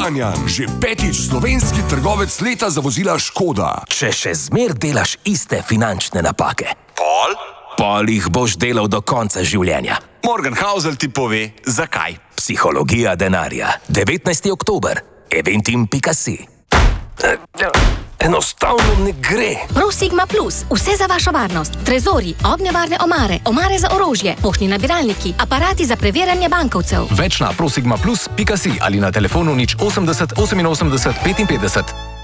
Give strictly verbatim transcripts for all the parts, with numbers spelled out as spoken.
Kranjan, že petič slovenski trgovec leta za vozila Škoda. Če še zmer delaš iste finančne napake, Pol? pol jih boš delal do konca življenja. Morgan Housel ti pove, zakaj. Psihologija denarja. devetnajsti oktober. eventim pika si. Enostavno ne gre. ProSigma Plus. Vse za vašo varnost. Trezori, ognjevarne omare, omare za orožje, poštni nabiralniki, aparati za preverjanje bankovcev. Več na prosigma plus pika si ali na telefonu nič osemdeset oseminosemdeset petinpetdeset.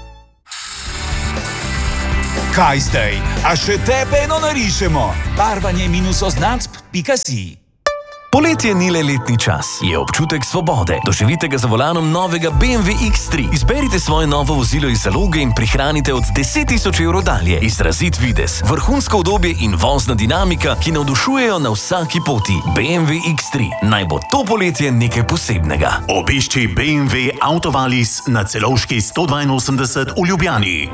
Kaj zdaj? A še tebe eno narišemo? Barvanje minus oznacb pika si. Poletje ni le letni čas, je občutek svobode. Doživite ga za volanom novega B M W X tri. Izberite svoje novo vozilo iz zaloge in prihranite od deset tisoč evrov dalje. Izrazit videz, vrhunsko udobje in vozna dinamika, ki navdušujejo na vsaki poti. B M W X tri. Naj bo to poletje nekaj posebnega. Obišči B M W Autovalis na Celovški sto dvainosemdeset v Ljubljani.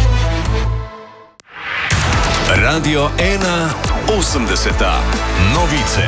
Radio ena osemdeseta. Novice.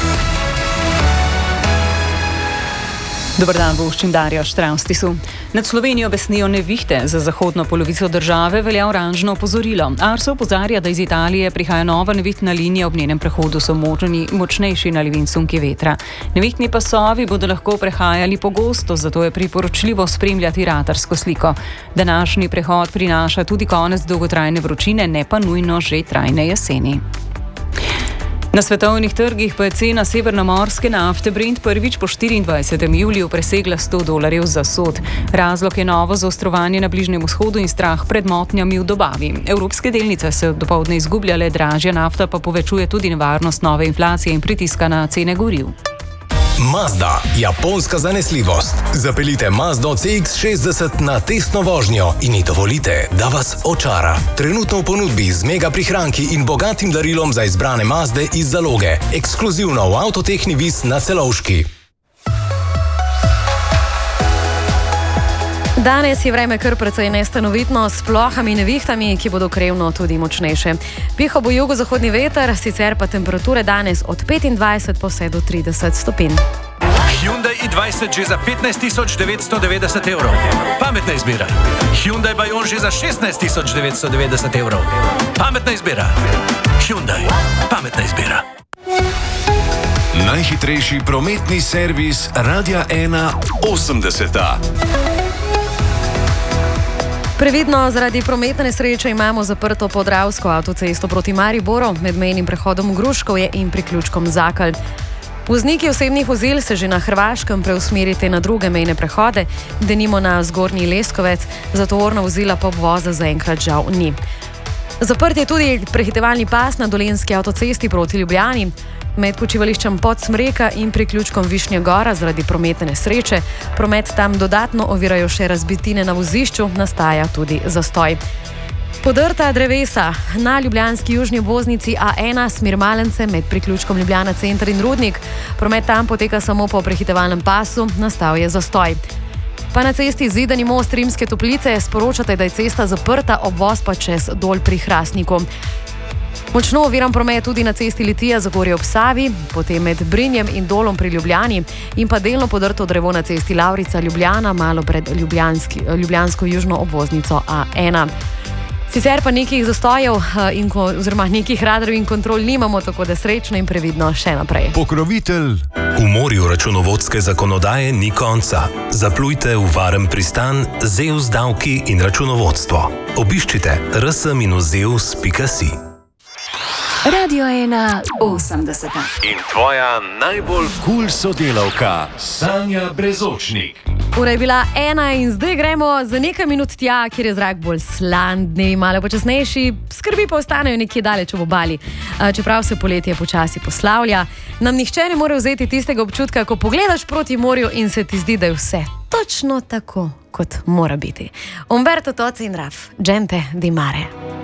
Dobar dan, voščim Darjo Štravstisu. Nad Slovenijo besnijo nevihte. Za zahodno polovico države velja oranžno opozorilo. Arso opozarja, da iz Italije prihaja nova nevihtna linija, ob njenem prehodu so možni močnejši nalivi in sunki vetra. Nevihtni pasovi bodo lahko prehajali pogosto, zato je priporočljivo spremljati radarsko sliko. Današnji prehod prinaša tudi konec dolgotrajne vročine, ne pa nujno že trajne jeseni. Na svetovnih trgih pa je cena severnomorske nafte Brent prvič po štiriindvajsetem juliju presegla sto dolarjev za sod. Razlog je novo zaostrovanje na Bližnjem vzhodu in strah pred motnjami v dobavi. Evropske delnice se dopoldne izgubljale, dražja nafta pa povečuje tudi nevarnost nove inflacije in pritiska na cene goriv. Mazda, japonska zanesljivost. Zapeljite Mazdo C X šestdeset na testno vožnjo in ji dovolite, da vas očara. Trenutno v ponudbi z mega prihranki in bogatim darilom za izbrane Mazde iz zaloge. Ekskluzivno v Avtotehni Vis na Celovški. Danes je vreme kar precej nestanovitno, s plohami in nevihtami, ki bodo krevno tudi močnejše. Piho bo jugozahodni veter, sicer pa temperature danes od petindvajset pa vse do trideset stopinj. Hyundai i dvajset že za petnajst tisoč devetsto devetdeset evrov. Pametna izbira. Hyundai Bayon že za šestnajst tisoč devetsto devetdeset evrov. Pametna izbira. Hyundai. Pametna izbira. Najhitrejši prometni servis Radia ena osemdeseta. Previdno, zaradi prometne nesreče imamo zaprto Podravsko avtocesto proti Mariboru med mejnim prehodom Gruškovje in priključkom Zakelj. Vozniki osebnih vozil se že na Hrvaškem preusmerite na druge mejne prehode, denimo na Zgornji Leskovec, za tovorna vozila pa obvoza zaenkrat žal ni. Zaprt je tudi prehitevalni pas na Dolenjski avtocesti proti Ljubljani. Med počivališčem Podsmreka in priključkom Višnja Gora zaradi prometne nesreče. Promet tam dodatno ovirajo še razbitine na vozišču, nastaja tudi zastoj. Podrta drevesa na ljubljanski južni obvoznici A ena smer Malence med priključkom Ljubljana Center in Rudnik. Promet tam poteka samo po prehitevalnem pasu, nastal je zastoj. Pa na cesti Zidani most Rimske Toplice sporočate, da je cesta zaprta, obvoz pa čez Dol pri Hrastniku. Močno oviran promet tudi na cesti Litija Zagorje ob Savi, potem med Brinjem in Dolom pri Ljubljani in pa delno podrto drevo na cesti Lavrica Ljubljana, malo pred ljubljansko južno obvoznico A ena. Sicer pa nekih zastojev in, oziroma nekih radarjev in kontrol nimamo, tako da srečno in previdno še naprej. Pokrovitelj. V morju računovodske zakonodaje ni konca. Zaplujte v varen pristan Zeus davki in računovodstvo. Obiščite r s minus zeus pika si. Radio ena osemdeseta. In tvoja najbolj kul cool sodelavka, Sanja Brezočnik. Ura je bila ena in zdaj gremo za nekaj minut tja, kjer je zrak bolj slan, dnevi malo počasnejši, skrbi pa ostanejo nekje daleč ob obali. Čeprav se poletje počasi poslavlja, nam nihče ne more vzeti tistega občutka, ko pogledaš proti morju in se ti zdi, da je vse točno tako, kot mora biti. Umberto Tozzi in Raf, Gente di Mare.